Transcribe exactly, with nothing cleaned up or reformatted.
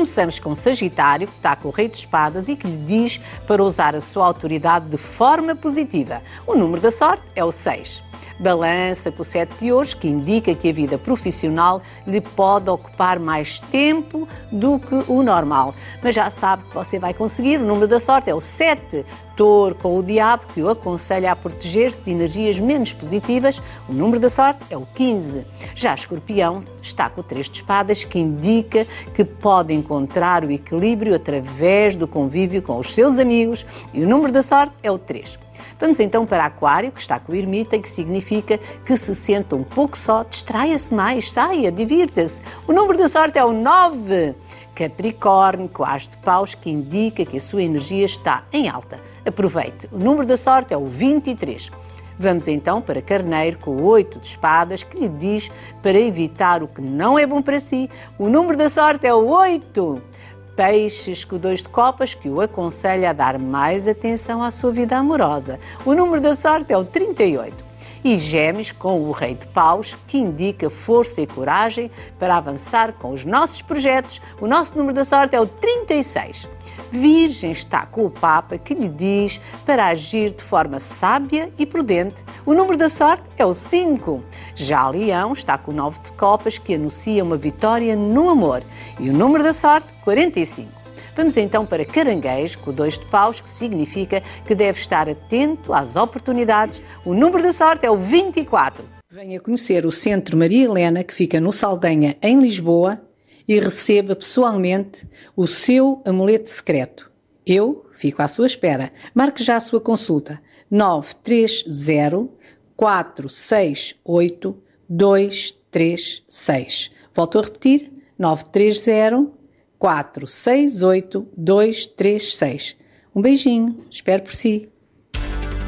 Começamos com Sagitário, que está com o Rei de Espadas e que lhe diz para usar a sua autoridade de forma positiva. O número da sorte é o seis. Balança com o sete de ouros, que indica que a vida profissional lhe pode ocupar mais tempo do que o normal. Mas já sabe que você vai conseguir. O número da sorte é o sete. Touro com o Diabo, que o aconselha a proteger-se de energias menos positivas. O número da sorte é o quinze. Já Escorpião está com o três de Espadas, que indica que pode encontrar o equilíbrio através do convívio com os seus amigos. E o número da sorte é o três. Vamos então para Aquário, que está com o Ermita, que significa que se senta um pouco só, distraia-se mais, saia, divirta-se. O número da sorte é o nove. Capricórnio, com o As de Paus, que indica que a sua energia está em alta. Aproveite. O número da sorte é o vinte e três. Vamos então para Carneiro, com o oito de Espadas, que lhe diz para evitar o que não é bom para si. O número da sorte é o oito. Peixes com o dois de Copas, que o aconselha a dar mais atenção à sua vida amorosa. O número da sorte é o trinta e oito. E Gêmeos com o Rei de Paus, que indica força e coragem para avançar com os nossos projetos. O nosso número da sorte é o trinta e seis. Virgem está com o Papa, que lhe diz para agir de forma sábia e prudente. O número da sorte é o cinco. Já Leão está com o nove de Copas, que anuncia uma vitória no amor. E o número da sorte, quarenta e cinco. Vamos então para Caranguejo, com o dois de Paus, que significa que deve estar atento às oportunidades. O número da sorte é o vinte e quatro. Venha conhecer o Centro Maria Helena, que fica no Saldanha, em Lisboa, e receba pessoalmente o seu amuleto secreto. Eu fico à sua espera. Marque já a sua consulta. nove três zero, quatro seis oito, dois três seis. Volto a repetir. nove três zero, quatro seis oito, dois três seis. Um beijinho. Espero por si.